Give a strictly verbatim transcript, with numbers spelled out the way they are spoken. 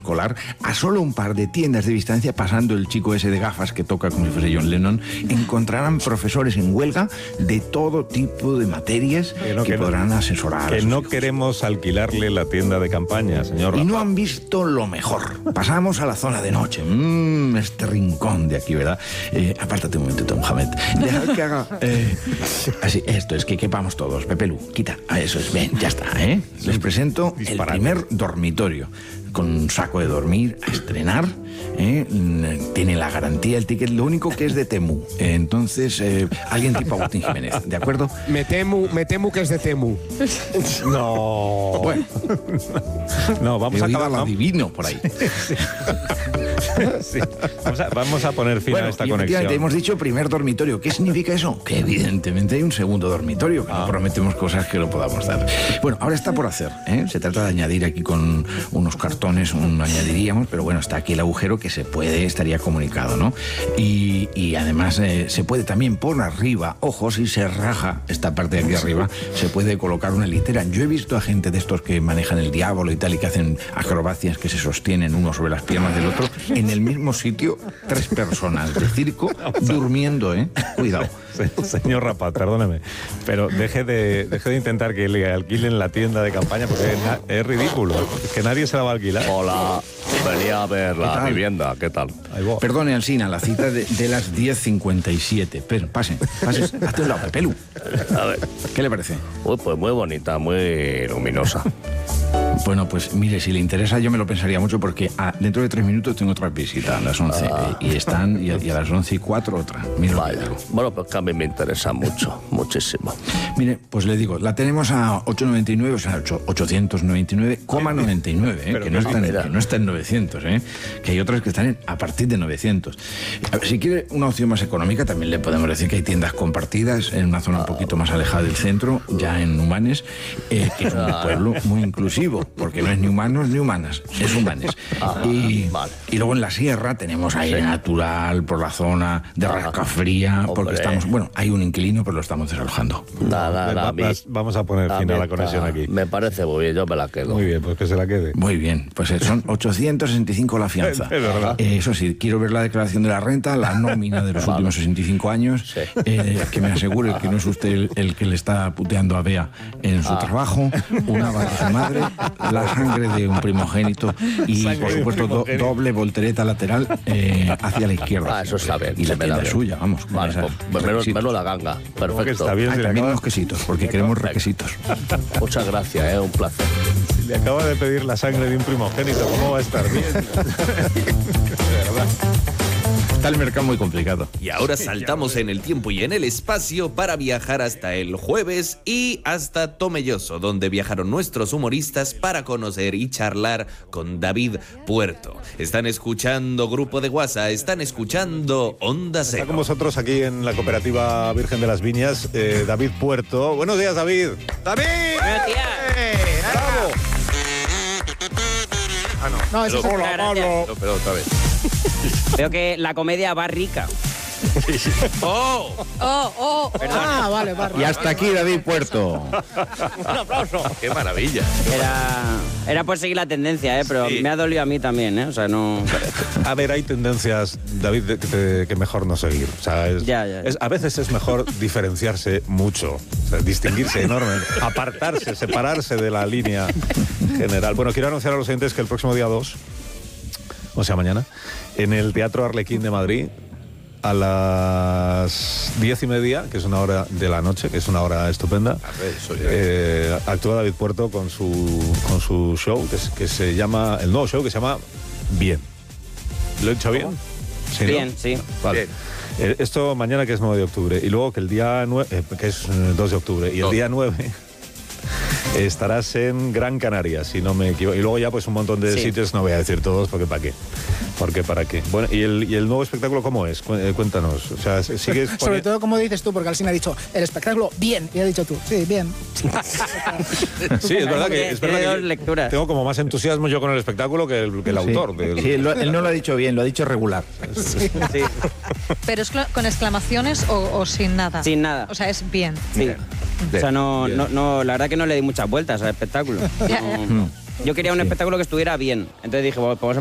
escolar, a solo un par de tiendas de distancia, pasando el chico ese de gafas que toca como si fuese John Lennon, encontrarán profesores en huelga de todo tipo de materias que, no, que, que podrán no, asesorar. Que no queremos alquilarle la tienda de campaña, señor. Y no han visto lo mejor. Pasamos a la zona de noche. Mmm, este rincón de aquí, ¿verdad? Eh, apártate un momento, Mohamed. Dejad que haga... Eh, así, esto es que quepamos todos. Pepe Lu, quita. Ah, eso es, ven, ya está, ¿eh? Les presento Disparate. el primer dormitorio. Con un saco de dormir a estrenar, ¿eh? Tiene la garantía el ticket, lo único que es de Temu. Entonces, eh, alguien tipo Agustín Jiménez, ¿de acuerdo? Me temu, me temu que es de Temu. No. Bueno. No, vamos a acabar. Lo adivino por ahí. Sí. Vamos, a, vamos a poner fin bueno, a esta conexión. Hemos dicho primer dormitorio. ¿Qué significa eso? Que evidentemente hay un segundo dormitorio, que ah. no prometemos cosas que no podamos dar. Bueno, ahora está por hacer, ¿eh? Se trata de añadir aquí con unos cartones, un añadiríamos, pero bueno, está aquí el agujero que se puede, estaría comunicado, ¿no? Y, y además eh, se puede también por arriba, ojo, si se raja esta parte de aquí arriba, se puede colocar una litera. Yo he visto a gente de estos que manejan el diablo y tal, y que hacen acrobacias que se sostienen uno sobre las piernas del otro, en el mismo sitio, tres personas de circo durmiendo, ¿eh? Cuidado. Señor Rapat, perdóneme, pero deje de, deje de intentar que le alquilen la tienda de campaña porque es, es ridículo, que nadie se la va a alquilar. Hola, venía a ver la vivienda, ¿qué tal? Perdone, Alsina, la cita de, de las diez cincuenta y siete. Pero pasen, pasen, hazte un lado, Pepe Lu. A ver. ¿Qué le parece? Uy, pues muy bonita, muy luminosa. Bueno, pues mire, si le interesa yo me lo pensaría mucho porque a, dentro de tres minutos tengo otra visita a las once ah. y están y a, y a las once y cuatro otra. Mira Vaya. Bueno, pues que a mí me interesa mucho, muchísimo. Mire, pues le digo, la tenemos a ocho noventa y nueve, o sea, ochocientos noventa y nueve coma noventa y nueve, ¿eh? que, no está en, que no está en novecientos, ¿eh? Que hay otras que están en, a partir de novecientos. A ver, si quiere una opción más económica, también le podemos decir que hay tiendas compartidas en una zona ah. un poquito más alejada del centro, ya en Humanes, eh, que es un ah. pueblo muy inclusivo, porque no es ni humanos ni humanas, es humanes. Ah, y, vale. y luego en la sierra tenemos aire sí. natural por la zona de ah, Rascafría, porque estamos, bueno, hay un inquilino, pero lo estamos desalojando. Nada, nada, va, vamos a poner fin a la conexión aquí. Me parece muy bien, yo me la quedo. Muy bien, pues que se la quede. Muy bien, pues son ochocientos sesenta y cinco la fianza. Es verdad. Eh, eso sí, quiero ver la declaración de la renta, la nómina de los vale. últimos sesenta y cinco años, sí. eh, que me asegure que no es usted el, el que le está puteando a Bea en su ah. trabajo, una va de su madre, la sangre de un primogénito y, sangre por supuesto, do, doble voltereta lateral eh, hacia la izquierda. Ah, eso está bien. Y la tienda suya, vamos. Vale, pues menos, menos la ganga. Perfecto. Está bien, ah, si también acaba... unos quesitos, porque queremos requesitos. Muchas gracias, eh, un placer. Si le acaba de pedir la sangre de un primogénito, ¿cómo va a estar bien? De verdad. Está el mercado muy complicado. Y ahora saltamos en el tiempo y en el espacio para viajar hasta el jueves y hasta Tomelloso, donde viajaron nuestros humoristas para conocer y charlar con David Puerto. Están escuchando Grupo de WhatsApp, están escuchando Onda Cero. Está con vosotros aquí en la Cooperativa Virgen de las Viñas, eh, David Puerto. Buenos días, David. ¡David! ¡Buenos días! ¡Eh, ¡Bravo! Ah, no. No, eso es Hola, Pablo. No, pero otra vez. Veo que la comedia va rica. ¡Oh! ¡Oh, oh! Ah, vale, va Y hasta aquí David Puerto. Un aplauso. ¡Qué maravilla! Era, era por seguir la tendencia, ¿eh? Pero sí. me ha dolido a mí también, ¿eh? O sea, no... A ver, hay tendencias, David, de, de, que mejor no seguir. O sea, es, ya, ya, ya. Es, a veces es mejor diferenciarse mucho, o sea, distinguirse enormemente, apartarse, separarse de la línea general. Bueno, quiero anunciar a los oyentes que el próximo día dos, o sea, mañana, en el Teatro Arlequín de Madrid, a las diez y media, que es una hora de la noche, que es una hora estupenda, eh, actúa David Puerto con su, con su show, que, es, que se llama, el nuevo show que se llama Bien. ¿Lo he dicho bien? Sí, bien, ¿no? Sí. Vale. Bien. Eh, esto mañana, que es nueve de octubre, y luego que el día nueve, eh, que es dos de octubre, y el día nueve... estarás en Gran Canaria, si no me equivoco. Y luego ya pues un montón de sí. sitios, no voy a decir todos, porque ¿para qué? Porque ¿para qué? Bueno, ¿y el, y el nuevo espectáculo cómo es? Cuéntanos. O sea, ¿sigues poni- Sobre todo, como dices tú, porque Alsina ha dicho, el espectáculo, bien. Y ha dicho tú, sí, bien. Sí, es verdad que, es verdad que lecturas. Tengo como más entusiasmo yo con el espectáculo que el, que el sí. autor. Del... Sí, lo, él no lo ha dicho bien, lo ha dicho regular. Sí. Sí. ¿Pero es con exclamaciones o, o sin nada? Sin nada. O sea, es bien. Sí. Bien. O sea, no, no, no, la verdad que no le di muchas vueltas al espectáculo. No. Yo quería un espectáculo que estuviera bien. Entonces dije, bueno, pues vamos a